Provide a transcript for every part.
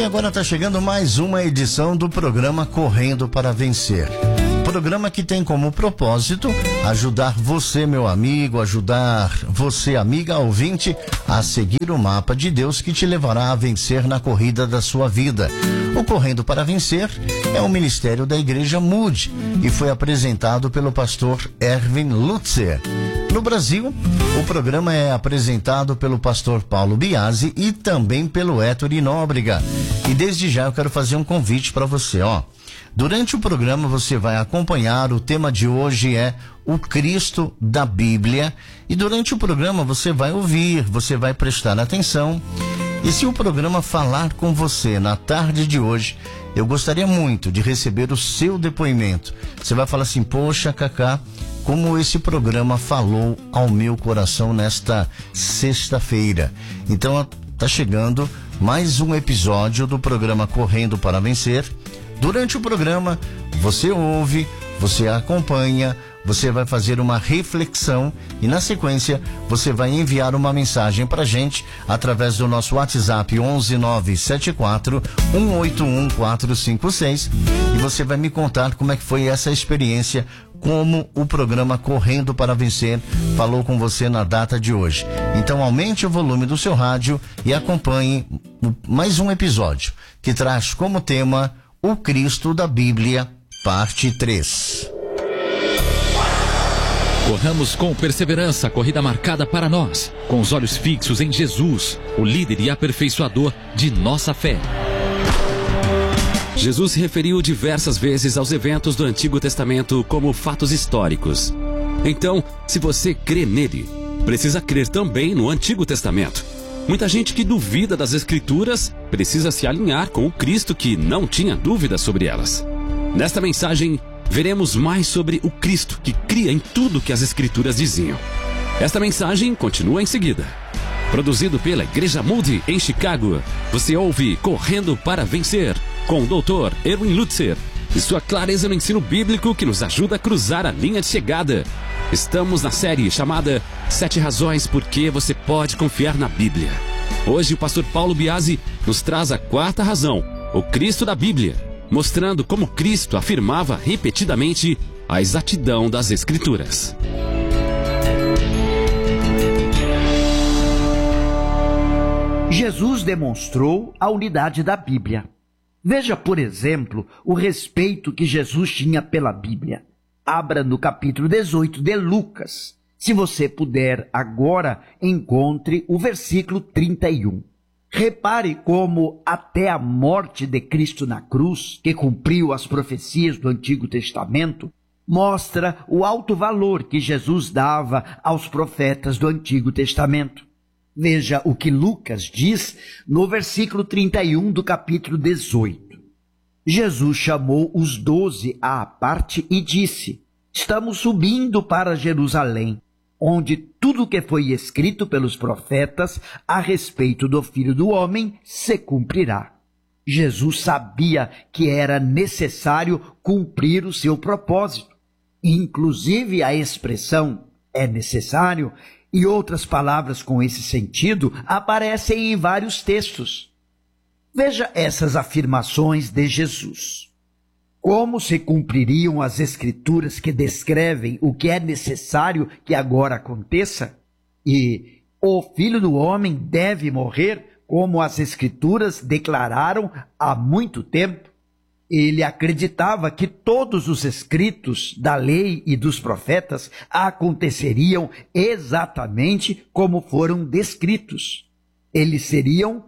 agora está chegando mais uma edição do programa Correndo para Vencer. Programa que tem como propósito ajudar você, meu amigo, ajudar você, amiga ouvinte, a seguir o mapa de Deus que te levará a vencer na corrida da sua vida. O Correndo para Vencer é um ministério da Igreja Moody e foi apresentado pelo pastor Erwin Lutzer. No Brasil, o programa é apresentado pelo pastor Paulo Biasi e também pelo Héctor Nóbrega. E desde já eu quero fazer um convite para você, ó. Durante o programa você vai acompanhar, o tema de hoje é o Cristo da Bíblia. E durante o programa você vai ouvir, você vai prestar atenção. E se o programa falar com você na tarde de hoje, eu gostaria muito de receber o seu depoimento. Você vai falar assim, poxa, Cacá, como esse programa falou ao meu coração nesta sexta-feira. Então está chegando mais um episódio do programa Correndo para Vencer. Durante o programa, você ouve, você acompanha, você vai fazer uma reflexão e, na sequência, você vai enviar uma mensagem para a gente através do nosso WhatsApp 11974 181 456 e você vai me contar como é que foi essa experiência, como o programa Correndo para Vencer falou com você na data de hoje. Então aumente o volume do seu rádio e acompanhe mais um episódio que traz como tema o Cristo da Bíblia, parte 3. Corramos com perseverança a corrida marcada para nós, com os olhos fixos em Jesus, o líder e aperfeiçoador de nossa fé. Jesus se referiu diversas vezes aos eventos do Antigo Testamento como fatos históricos. Então, se você crê nele, precisa crer também no Antigo Testamento. Muita gente que duvida das Escrituras precisa se alinhar com o Cristo que não tinha dúvida sobre elas. Nesta mensagem, veremos mais sobre o Cristo que cria em tudo que as Escrituras diziam. Esta mensagem continua em seguida. Produzido pela Igreja Moody em Chicago, você ouve Correndo para Vencer, com o Dr. Erwin Lutzer e sua clareza no ensino bíblico que nos ajuda a cruzar a linha de chegada. Estamos na série chamada 7 razões por que você pode confiar na Bíblia. Hoje o pastor Paulo Biasi nos traz a 4ª razão, o Cristo da Bíblia, mostrando como Cristo afirmava repetidamente a exatidão das Escrituras. Jesus demonstrou a unidade da Bíblia. Veja, por exemplo, o respeito que Jesus tinha pela Bíblia. Abra no capítulo 18 de Lucas. Se você puder agora, encontre o versículo 31. Repare como até a morte de Cristo na cruz, que cumpriu as profecias do Antigo Testamento, mostra o alto valor que Jesus dava aos profetas do Antigo Testamento. Veja o que Lucas diz no versículo 31 do capítulo 18. Jesus chamou os 12 à parte e disse: estamos subindo para Jerusalém, onde tudo o que foi escrito pelos profetas a respeito do Filho do Homem se cumprirá. Jesus sabia que era necessário cumprir o seu propósito. Inclusive a expressão é necessário e outras palavras com esse sentido aparecem em vários textos. Veja essas afirmações de Jesus. Como se cumpririam as Escrituras que descrevem o que é necessário que agora aconteça? E o Filho do Homem deve morrer, como as Escrituras declararam há muito tempo? Ele acreditava que todos os escritos da lei e dos profetas aconteceriam exatamente como foram descritos. Eles seriam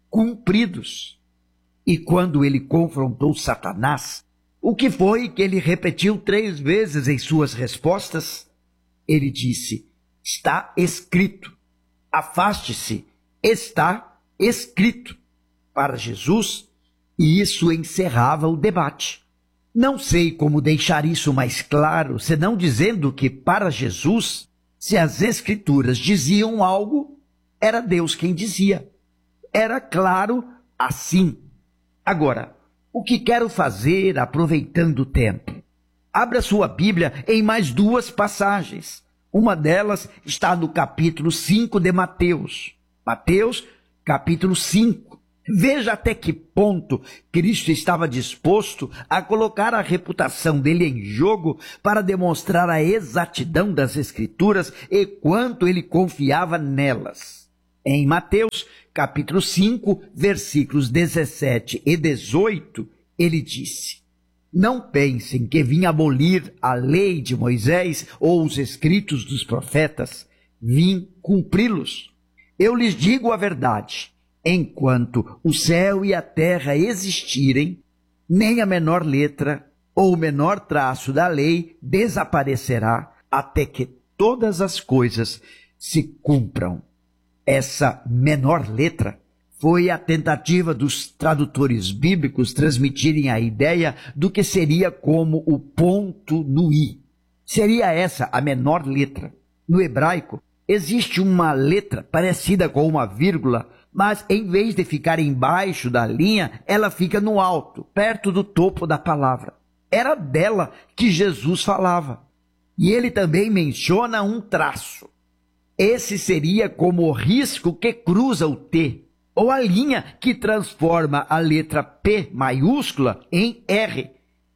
cumpridos. E quando ele confrontou Satanás, o que foi que ele repetiu 3 vezes em suas respostas? Ele disse: está escrito. Afaste-se, está escrito. Para Jesus, e isso encerrava o debate. Não sei como deixar isso mais claro, senão dizendo que para Jesus, se as Escrituras diziam algo, era Deus quem dizia. Era claro assim. Agora, o que quero fazer aproveitando o tempo? Abra sua Bíblia em mais 2 passagens. Uma delas está no capítulo 5 de Mateus. Mateus, capítulo 5. Veja até que ponto Cristo estava disposto a colocar a reputação dele em jogo para demonstrar a exatidão das Escrituras e quanto ele confiava nelas. Em Mateus, capítulo 5, versículos 17 e 18, ele disse: Não pensem que vim abolir a lei de Moisés ou os escritos dos profetas, vim cumpri-los. Eu lhes digo a verdade. Enquanto o céu e a terra existirem, nem a menor letra ou o menor traço da lei desaparecerá até que todas as coisas se cumpram. Essa menor letra foi a tentativa dos tradutores bíblicos transmitirem a ideia do que seria como o ponto no i. Seria essa a menor letra. No hebraico, existe uma letra parecida com uma vírgula, mas em vez de ficar embaixo da linha, ela fica no alto, perto do topo da palavra. Era dela que Jesus falava. E ele também menciona um traço. Esse seria como o risco que cruza o T, ou a linha que transforma a letra P maiúscula em R.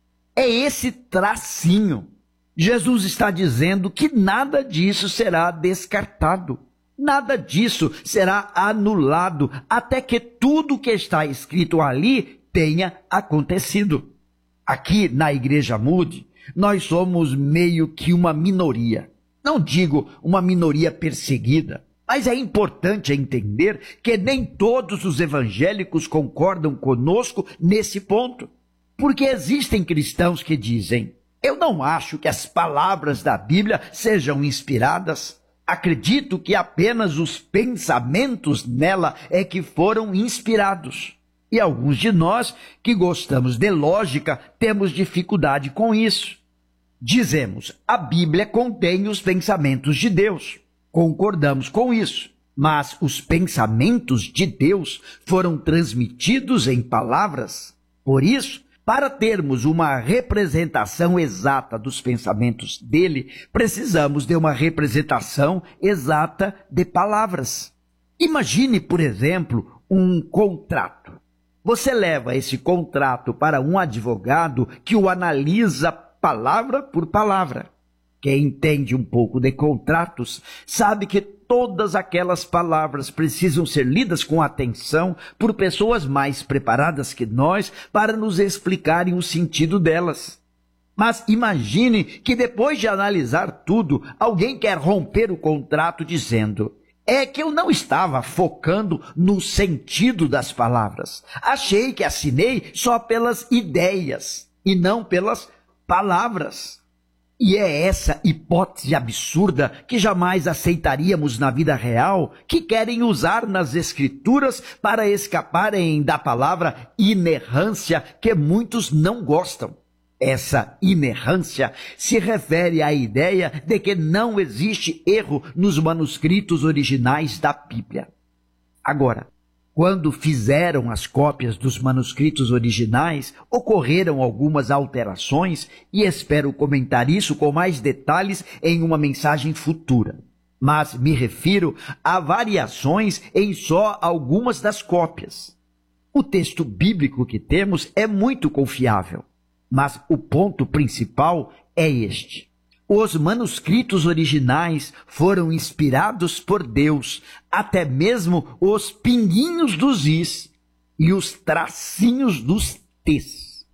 É esse tracinho. Jesus está dizendo que nada disso será descartado. Nada disso será anulado até que tudo que está escrito ali tenha acontecido. Aqui na Igreja Moody, nós somos meio que uma minoria. Não digo uma minoria perseguida, mas é importante entender que nem todos os evangélicos concordam conosco nesse ponto. Porque existem cristãos que dizem: eu não acho que as palavras da Bíblia sejam inspiradas. Acredito que apenas os pensamentos nela é que foram inspirados. E alguns de nós que gostamos de lógica temos dificuldade com isso. Dizemos: a Bíblia contém os pensamentos de Deus. Concordamos com isso. Mas os pensamentos de Deus foram transmitidos em palavras. Por isso, para termos uma representação exata dos pensamentos dele, precisamos de uma representação exata de palavras. Imagine, por exemplo, um contrato. Você leva esse contrato para um advogado que o analisa palavra por palavra. Quem entende um pouco de contratos sabe que todas aquelas palavras precisam ser lidas com atenção por pessoas mais preparadas que nós para nos explicarem o sentido delas. Mas imagine que depois de analisar tudo, alguém quer romper o contrato dizendo: é que eu não estava focando no sentido das palavras. Achei que assinei só pelas ideias e não pelas palavras. E é essa hipótese absurda que jamais aceitaríamos na vida real, que querem usar nas Escrituras para escaparem da palavra inerrância que muitos não gostam. Essa inerrância se refere à ideia de que não existe erro nos manuscritos originais da Bíblia. Agora, quando fizeram as cópias dos manuscritos originais, ocorreram algumas alterações e espero comentar isso com mais detalhes em uma mensagem futura. Mas me refiro a variações em só algumas das cópias. O texto bíblico que temos é muito confiável, mas o ponto principal é este. Os manuscritos originais foram inspirados por Deus, até mesmo os pinguinhos dos is e os tracinhos dos t's.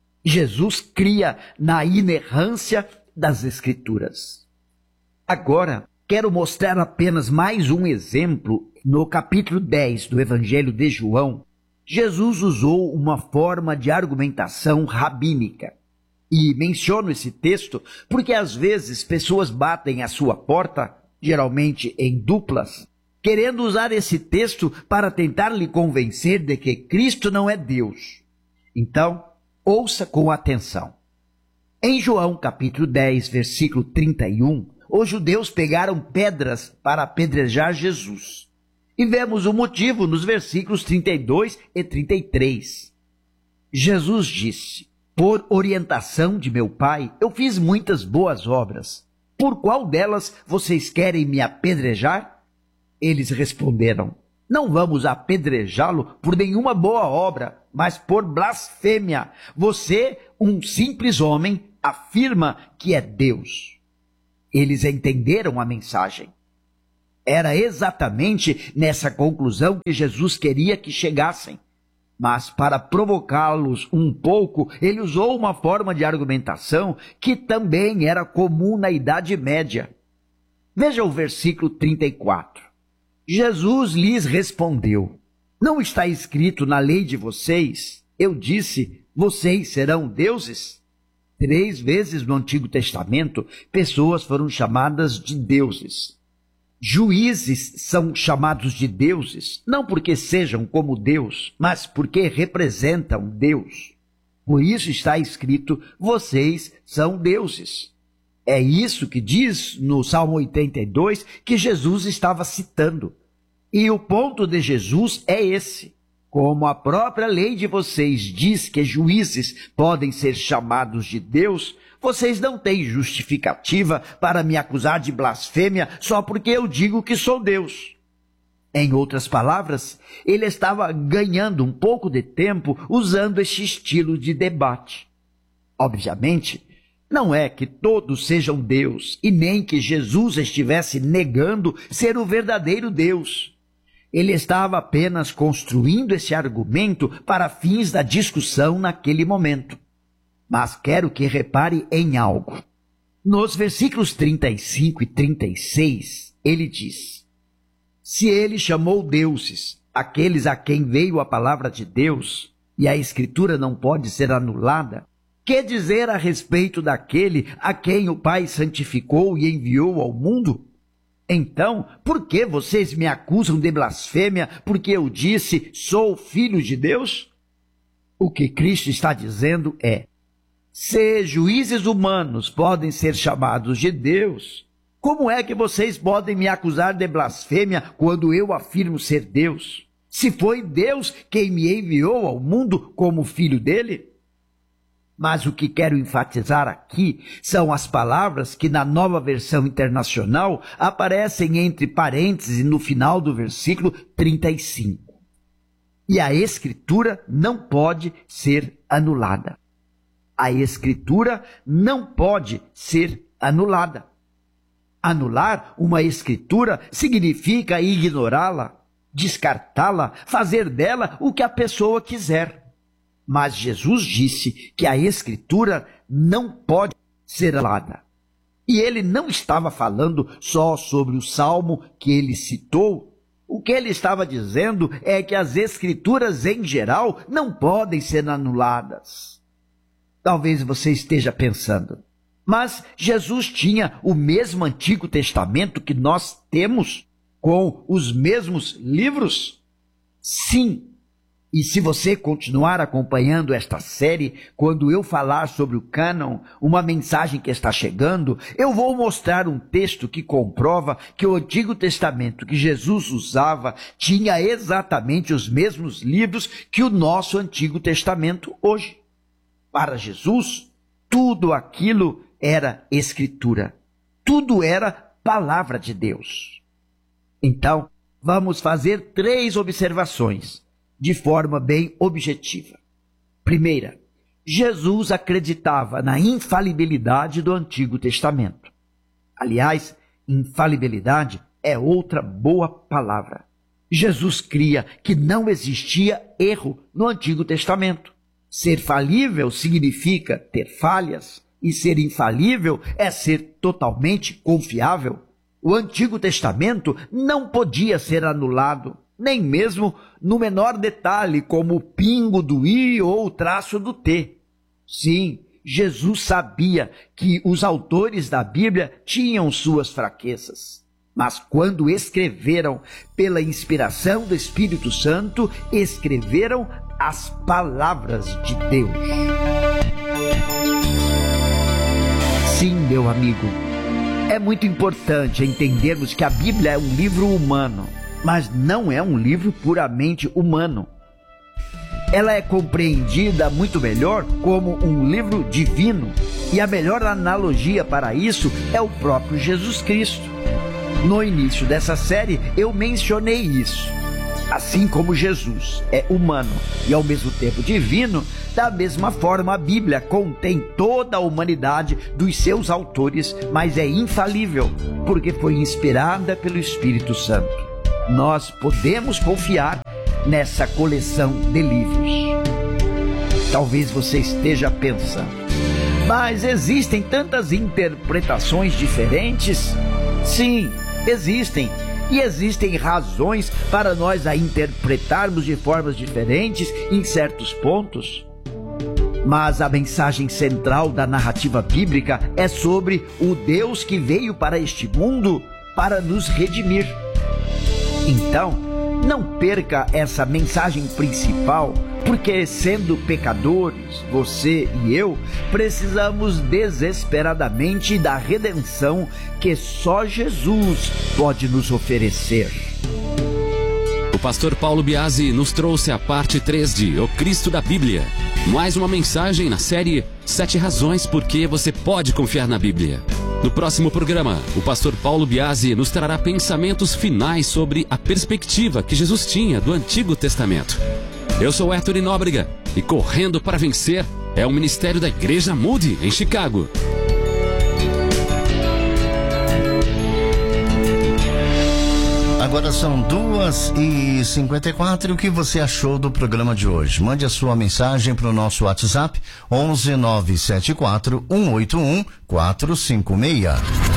Jesus cria na inerrância das Escrituras. Agora, quero mostrar apenas mais um exemplo. No capítulo 10 do Evangelho de João, Jesus usou uma forma de argumentação rabínica. E menciono esse texto porque às vezes pessoas batem à sua porta, geralmente em duplas, querendo usar esse texto para tentar lhe convencer de que Cristo não é Deus. Então, ouça com atenção. Em João capítulo 10, versículo 31, os judeus pegaram pedras para apedrejar Jesus. E vemos o motivo nos versículos 32 e 33. Jesus disse: por orientação de meu Pai, eu fiz muitas boas obras. Por qual delas vocês querem me apedrejar? Eles responderam: Não vamos apedrejá-lo por nenhuma boa obra, mas por blasfêmia. Você, um simples homem, afirma que é Deus. Eles entenderam a mensagem. Era exatamente nessa conclusão que Jesus queria que chegassem. Mas para provocá-los um pouco, ele usou uma forma de argumentação que também era comum na Idade Média. Veja o versículo 34. Jesus lhes respondeu: não está escrito na lei de vocês? Eu disse, vocês serão deuses? 3 vezes no Antigo Testamento, pessoas foram chamadas de deuses. Juízes são chamados de deuses, não porque sejam como Deus, mas porque representam Deus. Por isso está escrito, vocês são deuses. É isso que diz no Salmo 82 que Jesus estava citando. E o ponto de Jesus é esse. Como a própria lei de vocês diz que juízes podem ser chamados de Deus, vocês não têm justificativa para me acusar de blasfêmia só porque eu digo que sou Deus. Em outras palavras, ele estava ganhando um pouco de tempo usando este estilo de debate. Obviamente, não é que todos sejam Deus e nem que Jesus estivesse negando ser o verdadeiro Deus. Ele estava apenas construindo esse argumento para fins da discussão naquele momento. Mas quero que repare em algo. Nos versículos 35 e 36, ele diz: se ele chamou deuses aqueles a quem veio a palavra de Deus, e a Escritura não pode ser anulada, que dizer a respeito daquele a quem o Pai santificou e enviou ao mundo? Então, por que vocês me acusam de blasfêmia porque eu disse, sou filho de Deus? O que Cristo está dizendo é, se juízes humanos podem ser chamados de Deus, como é que vocês podem me acusar de blasfêmia quando eu afirmo ser Deus? Se foi Deus quem me enviou ao mundo como filho dele? Mas o que quero enfatizar aqui são as palavras que na Nova Versão Internacional aparecem entre parênteses no final do versículo 35. E a Escritura não pode ser anulada. A Escritura não pode ser anulada. Anular uma Escritura significa ignorá-la, descartá-la, fazer dela o que a pessoa quiser. Mas Jesus disse que a Escritura não pode ser anulada. E ele não estava falando só sobre o salmo que ele citou. O que ele estava dizendo é que as Escrituras em geral não podem ser anuladas. Talvez você esteja pensando, mas Jesus tinha o mesmo Antigo Testamento que nós temos, com os mesmos livros? Sim. E se você continuar acompanhando esta série, quando eu falar sobre o cânon, uma mensagem que está chegando, eu vou mostrar um texto que comprova que o Antigo Testamento que Jesus usava tinha exatamente os mesmos livros que o nosso Antigo Testamento hoje. Para Jesus, tudo aquilo era Escritura. Tudo era palavra de Deus. Então, vamos fazer 3 observações de forma bem objetiva. Primeira, Jesus acreditava na infalibilidade do Antigo Testamento. Aliás, infalibilidade é outra boa palavra. Jesus cria que não existia erro no Antigo Testamento. Ser falível significa ter falhas, e ser infalível é ser totalmente confiável. O Antigo Testamento não podia ser anulado, nem mesmo no menor detalhe, como o pingo do i ou o traço do t. Sim, Jesus sabia que os autores da Bíblia tinham suas fraquezas, mas quando escreveram pela inspiração do Espírito Santo, escreveram as palavras de Deus. Sim, meu amigo, é muito importante entendermos que a Bíblia é um livro humano, mas não é um livro puramente humano. Ela é compreendida muito melhor como um livro divino, e a melhor analogia para isso é o próprio Jesus Cristo. No início dessa série eu mencionei isso. Assim como Jesus é humano e ao mesmo tempo divino, da mesma forma a Bíblia contém toda a humanidade dos seus autores, mas é infalível, porque foi inspirada pelo Espírito Santo. Nós podemos confiar nessa coleção de livros. Talvez você esteja pensando, mas existem tantas interpretações diferentes? Sim, existem. E existem razões para nós a interpretarmos de formas diferentes em certos pontos. Mas a mensagem central da narrativa bíblica é sobre o Deus que veio para este mundo para nos redimir. Então, não perca essa mensagem principal, porque sendo pecadores, você e eu, precisamos desesperadamente da redenção que só Jesus pode nos oferecer. O pastor Paulo Biasi nos trouxe a parte 3 de O Cristo da Bíblia. Mais uma mensagem na série 7 razões por que você pode confiar na Bíblia. No próximo programa, o pastor Paulo Biasi nos trará pensamentos finais sobre a perspectiva que Jesus tinha do Antigo Testamento. Eu sou Héctor Nóbrega e Correndo para Vencer é um ministério da Igreja Moody, em Chicago. Agora são 2h54. O que você achou do programa de hoje? Mande a sua mensagem para o nosso WhatsApp 11 974 181 456.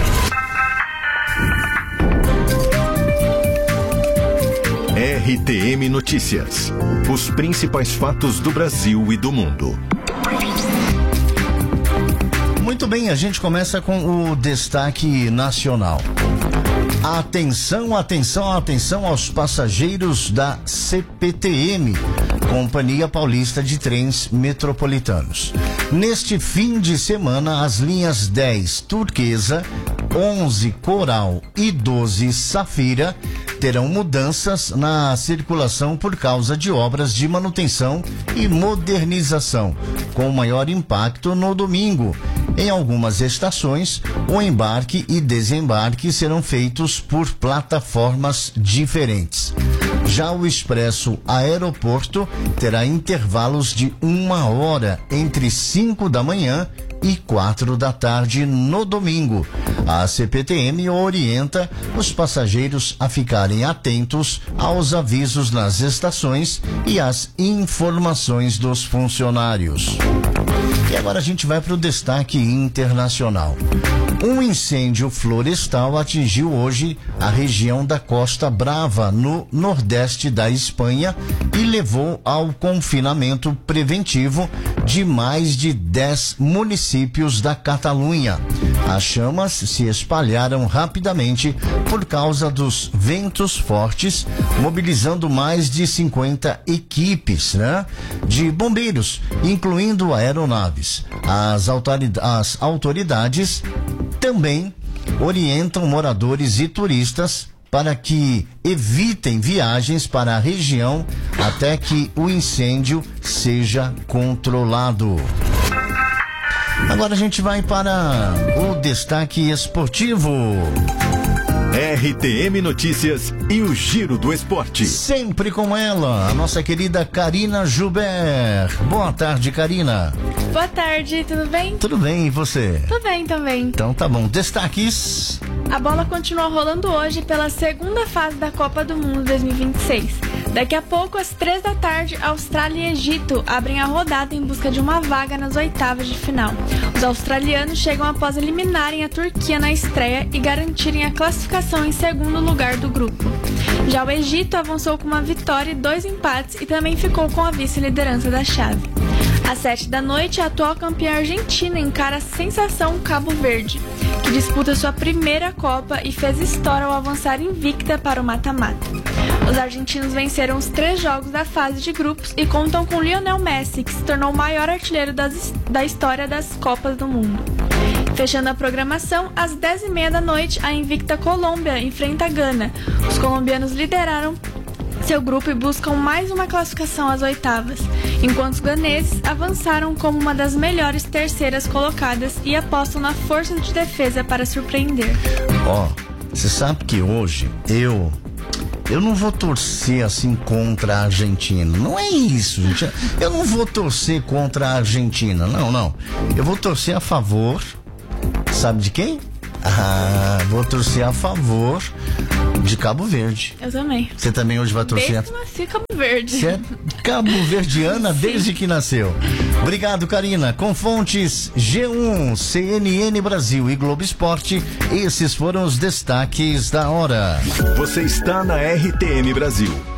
RTM Notícias. Os principais fatos do Brasil e do mundo. Muito bem, a gente começa com o destaque nacional. Atenção, atenção, atenção aos passageiros da CPTM, Companhia Paulista de Trens Metropolitanos. Neste fim de semana, as linhas 10 Turquesa, 11 Coral e 12 Safira terão mudanças na circulação por causa de obras de manutenção e modernização, com maior impacto no domingo. Em algumas estações, o embarque e desembarque serão feitos por plataformas diferentes. Já o Expresso Aeroporto terá intervalos de 1 hora entre 5 da manhã e 4 da tarde no domingo. A CPTM orienta os passageiros a ficarem atentos aos avisos nas estações e às informações dos funcionários. E agora a gente vai para o destaque internacional. Um incêndio florestal atingiu hoje a região da Costa Brava, no nordeste da Espanha, e levou ao confinamento preventivo de mais de 10 municípios da Catalunha. As chamas se espalharam rapidamente por causa dos ventos fortes, mobilizando mais de 50 equipes, de bombeiros, incluindo aeronaves. As autoridades também orientam moradores e turistas para que evitem viagens para a região até que o incêndio seja controlado. Agora a gente vai para o destaque esportivo. RTM Notícias e o Giro do Esporte. Sempre com ela, a nossa querida Karina Joubert. Boa tarde, Karina. Boa tarde, tudo bem? Tudo bem, e você? Tudo bem também. Então tá bom, destaques. A bola continua rolando hoje pela segunda fase da Copa do Mundo 2026. Daqui a pouco, às 3 da tarde, Austrália e Egito abrem a rodada em busca de uma vaga nas oitavas de final. Os australianos chegam após eliminarem a Turquia na estreia e garantirem a classificação em segundo lugar do grupo. Já o Egito avançou com uma vitória e 2 empates e também ficou com a vice-liderança da chave. Às 7 da noite, a atual campeã argentina encara a sensação Cabo Verde, que disputa sua primeira Copa e fez história ao avançar invicta para o mata-mata. Os argentinos venceram os 3 jogos da fase de grupos e contam com Lionel Messi, que se tornou o maior artilheiro da história das Copas do Mundo. Fechando a programação, às 10h30 da noite, a invicta Colômbia enfrenta a Gana. Os colombianos lideraram seu grupo e buscam mais uma classificação às oitavas, enquanto os ganeses avançaram como uma das melhores terceiras colocadas e apostam na força de defesa para surpreender. Você sabe que hoje eu eu não vou torcer assim contra a Argentina. Não é isso, gente. Eu não vou torcer contra a Argentina. Não. Eu vou torcer a favor. Sabe de quem? Vou torcer a favor de Cabo Verde. Eu também. Você também hoje vai torcer? Desde que nasci, Cabo Verde. Você é cabo-verdiana desde que nasceu. Obrigado, Karina. Com fontes G1, CNN Brasil e Globo Esporte, esses foram os destaques da hora. Você está na RTM Brasil.